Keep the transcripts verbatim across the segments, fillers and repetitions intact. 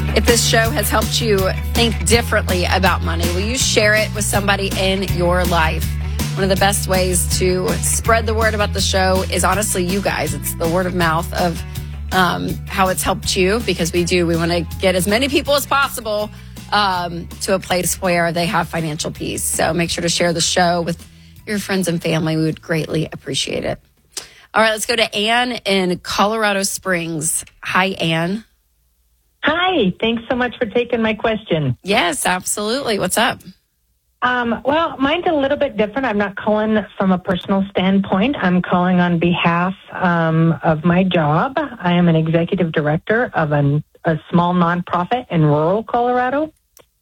If this show has helped you think differently about money, will you share it with somebody in your life? One of the best ways to spread the word about the show is honestly you guys. It's the word of mouth of um, how it's helped you, because we do. We want to get as many people as possible um, to a place where they have financial peace. So make sure to share the show with your friends and family. We would greatly appreciate it. All right, let's go to Ann in Colorado Springs. Hi, Ann. Hi, thanks so much for taking my question. Yes, absolutely. What's up? Um, well, mine's a little bit different. I'm not calling from a personal standpoint. I'm calling on behalf um, of my job. I am an executive director of an, a small nonprofit in rural Colorado.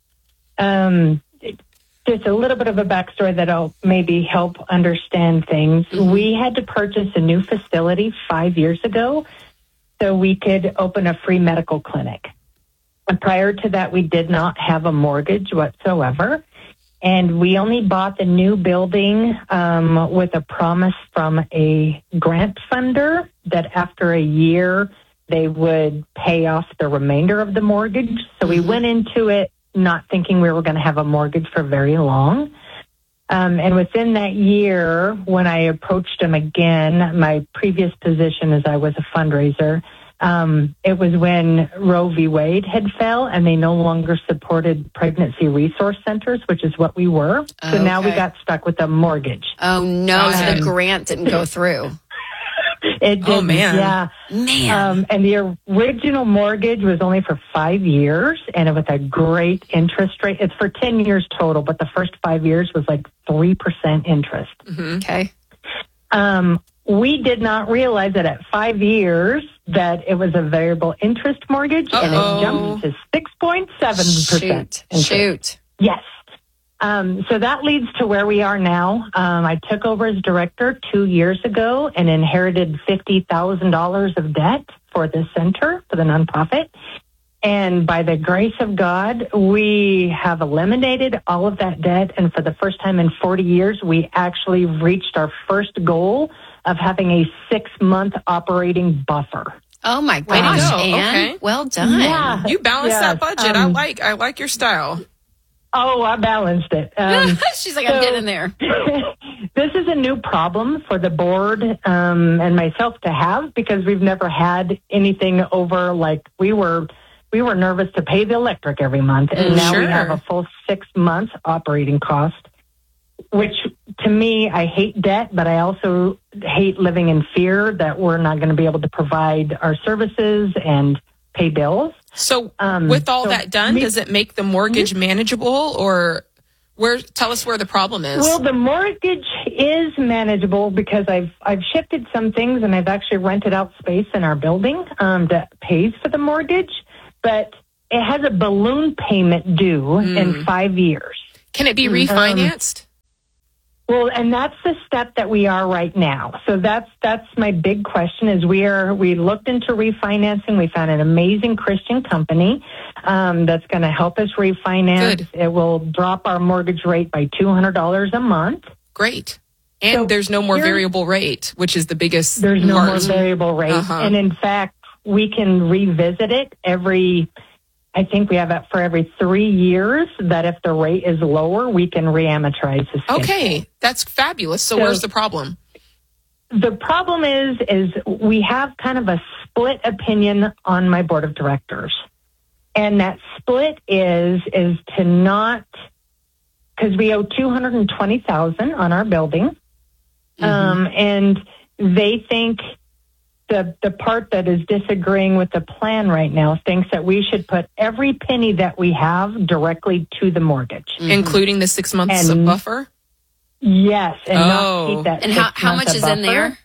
Um, just a little bit of a backstory that'll maybe help understand things. Mm-hmm. We had to purchase a new facility five years ago so we could open a free medical clinic. And prior to that, we did not have a mortgage whatsoever. And we only bought the new building um, with a promise from a grant funder that after a year, they would pay off the remainder of the mortgage. So we went into it not thinking we were going to have a mortgage for very long. Um, and within that year, when I approached them again, my previous position as I was a fundraiser, Um, it was when Roe v. Wade had fell and they no longer supported pregnancy resource centers, which is what we were. So okay. now we got stuck with a mortgage. Oh, no. Um, so the grant didn't go through. It didn't, oh, man. Yeah. Man. Um, and the original mortgage was only for five years and with a great interest rate. It's for ten years total, but the first five years was like three percent interest. Mm-hmm. Okay. Um, we did not realize that at five years that it was a variable interest mortgage, Uh-oh. and it jumped to six point seven percent. Shoot. Shoot. Yes. Um, so that leads to where we are now. Um, I took over as director two years ago and inherited fifty thousand dollars of debt for this center, for the nonprofit. And by the grace of God, we have eliminated all of that debt. And for the first time in forty years, we actually reached our first goal of having a six-month operating buffer. Oh, my gosh, wow. Ann. Okay. Well done. Yeah. You balanced yes, that budget. um, I like I like your style. Oh, I balanced it. Um, She's like, I'm so, getting there. This is a new problem for the board um, and myself to have because we've never had anything over, like we were we were nervous to pay the electric every month. And Mm, now sure. we have a full six months operating cost, which to me, I hate debt, but I also hate living in fear that we're not going to be able to provide our services and pay bills. So Um, with all so that done, me- does it make the mortgage manageable, or where? Tell us where the problem is. Well, the mortgage is manageable because I've I've shifted some things and I've actually rented out space in our building um, that pays for the mortgage, but it has a balloon payment due Mm. in five years. Can it be refinanced? Um, Well, and that's the step that we are right now. So that's that's my big question. Is we are we looked into refinancing. We found an amazing Christian company um, that's going to help us refinance. Good. It will drop our mortgage rate by two hundred dollars a month. Great. And So there's no more here's- variable rate, which is the biggest There's no part. more variable rate, Uh-huh. and in fact, we can revisit it every. I think we have it for every three years. That if the rate is lower, we can reamortize the schedule. Okay, that's fabulous. So, So- where's the problem? The problem is, is we have kind of a split opinion on my board of directors. And that split is, is to not, because we owe two hundred twenty thousand dollars on our building. Mm-hmm. Um, and they think the, the part that is disagreeing with the plan right now thinks that we should put every penny that we have directly to the mortgage. Mm-hmm. Including the six months And- of buffer? Yes. And Oh. not keep that And how, six how months much of is in buffer. there?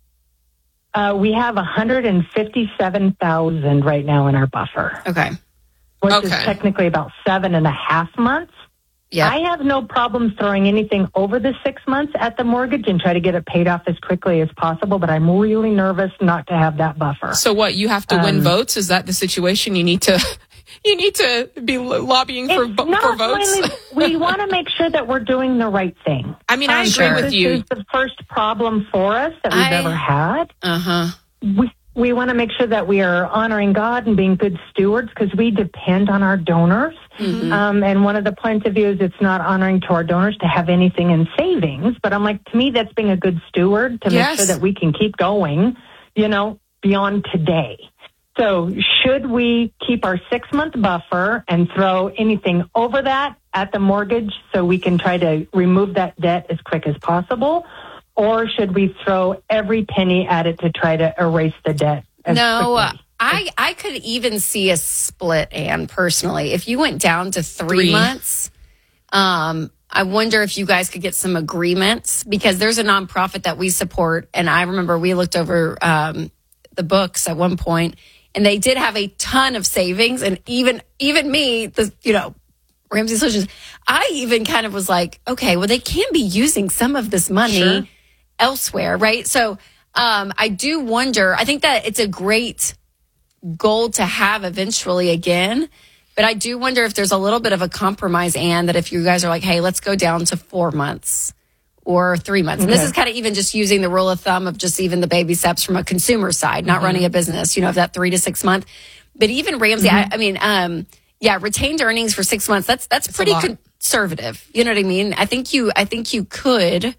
Uh, we have one hundred fifty-seven thousand right now in our buffer, Okay. which is Okay. technically about seven and a half months. Yeah. I have no problem throwing anything over the six months at the mortgage and try to get it paid off as quickly as possible, but I'm really nervous not to have that buffer. So what, you have to win Um, votes? Is that the situation? You need to you need to be lobbying for It's vo- not for votes? really- we want to make sure that we're doing the right thing. I mean, I Um, agree sure. with this you. is the first problem for us that we've I- ever had. Uh-huh. We we want to make sure that we are honoring God and being good stewards because we depend on our donors. Mm-hmm. Um, and one of the points of view is it's not honoring to our donors to have anything in savings. But I'm like, to me, that's being a good steward to Yes. make sure that we can keep going, you know, beyond today. So should we keep our six-month buffer and throw anything over that at the mortgage so we can try to remove that debt as quick as possible? Or should we throw every penny at it to try to erase the debt as No, uh, quickly? I, I could even see a split, Anne, personally. If you went down to three, Three. months, um, I wonder if you guys could get some agreements because there's a nonprofit that we support. And I remember we looked over um, the books at one point, and they did have a ton of savings. And even even me, the you know, Ramsey Solutions, I even kind of was like, okay, well, they can be using some of this money Sure. elsewhere, right? So um, I do wonder, I think that it's a great goal to have eventually again, but I do wonder if there's a little bit of a compromise, Anne, that if you guys are like, hey, let's go down to four months or three months. And this Okay. is kind of even just using the rule of thumb of just even the baby steps from a consumer side, not running a business, you know, of that three to six month. But even Ramsey, I, I mean, um, yeah, retained earnings for six months. That's that's a pretty lot. conservative. You know what I mean? I think you I think you could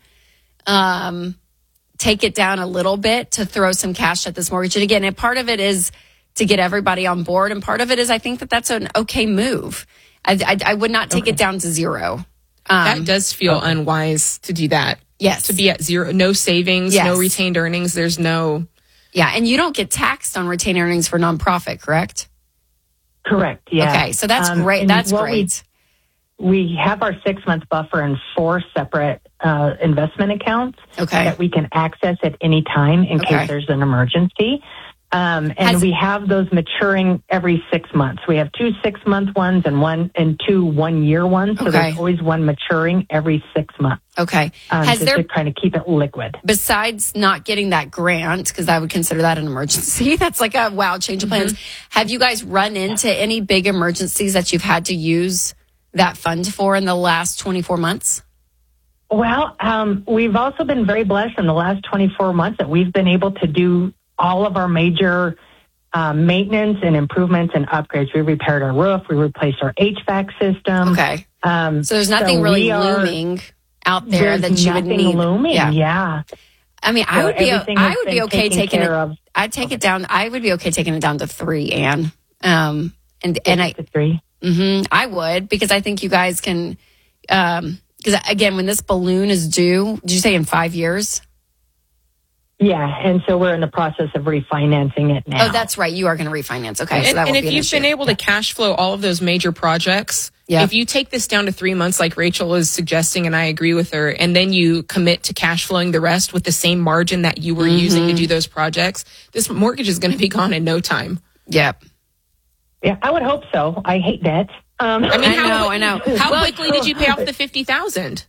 um, take it down a little bit to throw some cash at this mortgage. And again, and part of it is to get everybody on board, and part of it is I think that that's an okay move. I I, I would not take Okay. it down to zero. Um, That does feel okay. unwise to do that. Yes. To be at zero, no savings, Yes. no retained earnings. There's no. Yeah, and you don't get taxed on retained earnings for nonprofit, correct? Correct, yeah. Okay, so that's Um, great. and That's what great. We, we have our six-month buffer in four separate uh, investment accounts Okay. that we can access at any time in Okay. case there's an emergency. Um, and Has- we have those maturing every six months. We have two six-month ones and one and two one-year ones. So Okay. there's always one maturing every six months. Okay. Um, Has just there, to kind of keep it liquid. besides not getting that grant, because I would consider that an emergency, that's like a wow, change of plans. Have you guys run into any big emergencies that you've had to use that fund for in the last twenty-four months? Well, um, we've also been very blessed in the last twenty-four months that we've been able to do all of our major um, maintenance and improvements and upgrades. We repaired our roof. We replaced our H V A C system. Okay. Um, So there's nothing so really we are- looming out there there's that you would nothing need. looming. Yeah. Yeah. I mean, I So would be, everything I has would be been okay taken taking it. care of. I'd take it down. I would be okay taking it down to three, Anne. Um, and, and I, To three. hmm I would, because I think you guys can, um, because again, when this balloon is due, did you say in five years? Yeah, and so we're in the process of refinancing it now. Oh, that's right. You are going to refinance. Okay. so And, that and won't if be an you've issue. been able to cash flow all of those major projects, Yeah. if you take this down to three months, like Rachel is suggesting, and I agree with her, and then you commit to cash flowing the rest with the same margin that you were using to do those projects, this mortgage is going to be gone in no time. Yep. Yeah, I would hope so. I hate debt. Um, I mean, I how, know, I know. How Well, quickly did you pay off the fifty thousand?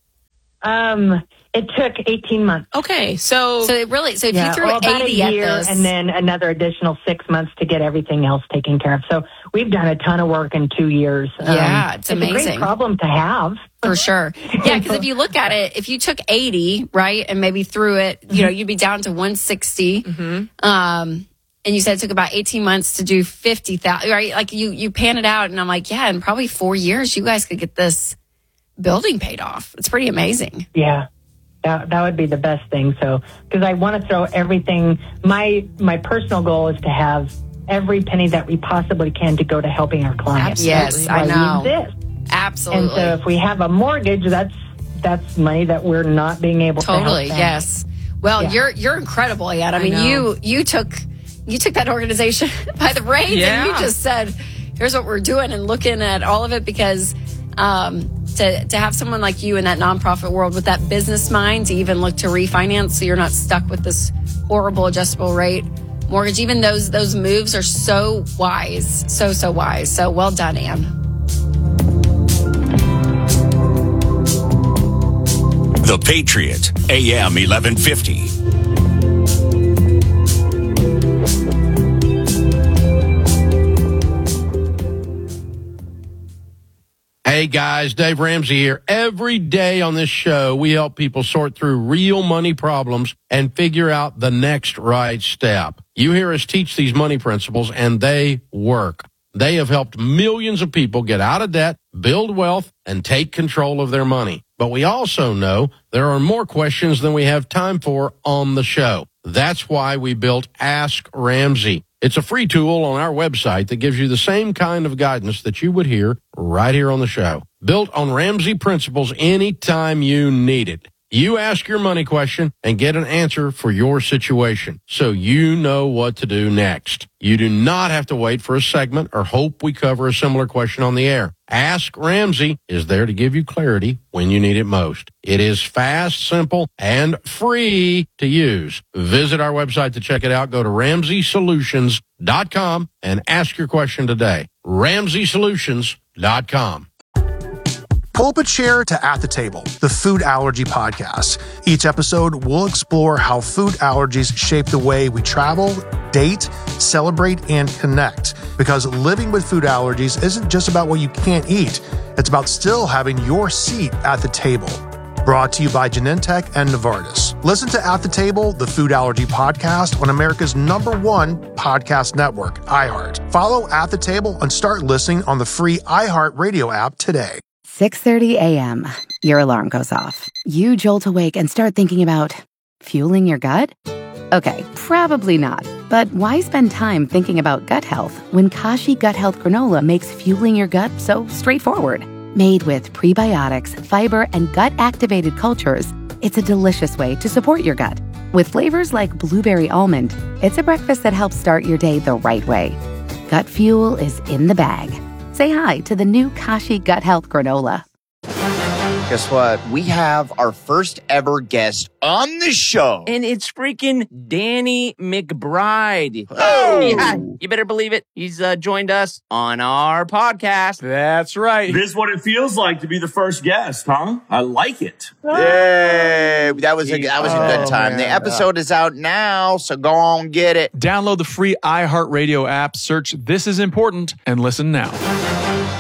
um, it took eighteen months. Okay, so, So it really, so if Yeah, you threw well, about a eighty year at this, and then another additional six months to get everything else taken care of. So we've done a ton of work in two years. Yeah, it's a amazing. great problem to have. for sure. Yeah, because if you look at it, if you took eighty, right, and maybe threw it, you know, you'd be down to one sixty. Um, and you said it took about eighteen months to do fifty thousand, right? Like you, you pan it out, and I'm like, yeah, in probably four years, you guys could get this building paid off. It's pretty amazing. Yeah, that that would be the best thing. So because I want to throw everything. My my personal goal is to have every penny that we possibly can to go to helping our clients. Yes, I While we know. exist. Absolutely. And so if we have a mortgage, that's that's money that we're not being able Totally, to help them. yes. Well, Yeah. you're you're incredible, Yad. I mean, know. you you took you took that organization by the reins, and Yeah. you just said, "Here's what we're doing," and looking at all of it, because um, to to have someone like you in that nonprofit world with that business mind to even look to refinance, so you're not stuck with this horrible adjustable rate mortgage. Even those those moves are so wise, so so wise. So well done, Anne. The Patriot, A M eleven fifty. Hey, Hey guys, Dave Ramsey here. Every day on this show, we help people sort through real money problems and figure out the next right step. You hear us teach these money principles, and they work. They have helped millions of people get out of debt, build wealth, and take control of their money. But we also know there are more questions than we have time for on the show. That's why we built Ask Ramsey. It's a free tool on our website that gives you the same kind of guidance that you would hear right here on the show. Built on Ramsey principles anytime you need it. You ask your money question and get an answer for your situation, so you know what to do next. You do not have to wait for a segment or hope we cover a similar question on the air. Ask Ramsey is there to give you clarity when you need it most. It is fast, simple, and free to use. Visit our website to check it out. Go to ramsey solutions dot com and ask your question today. ramsey solutions dot com. Pull up a chair to At the Table, the food allergy podcast. Each episode, we'll explore how food allergies shape the way we travel, date, celebrate, and connect. Because living with food allergies isn't just about what you can't eat. It's about still having your seat at the table. Brought to you by Genentech and Novartis. Listen to At the Table, the food allergy podcast on America's number one podcast network, iHeart. Follow At the Table and start listening on the free iHeart Radio app today. six thirty a.m. Your alarm goes off. You jolt awake and start thinking about fueling your gut? Okay, probably not. But why spend time thinking about gut health when Kashi Gut Health Granola makes fueling your gut so straightforward? Made with prebiotics, fiber, and gut-activated cultures, it's a delicious way to support your gut. With flavors like blueberry almond, it's a breakfast that helps start your day the right way. Gut fuel is in the bag. Say hi to the new Kashi Gut Health Granola. Guess what? We have our first ever guest on the show. And it's freaking Danny McBride. Oh! Yeah, you better believe it. He's uh, joined us on our podcast. That's right. This is what it feels like to be the first guest, huh? I like it. Yay! That was a, that was a good Oh, time. man. The episode is out now, so go on, get it. Download the free iHeartRadio app, search This Is Important, and listen now.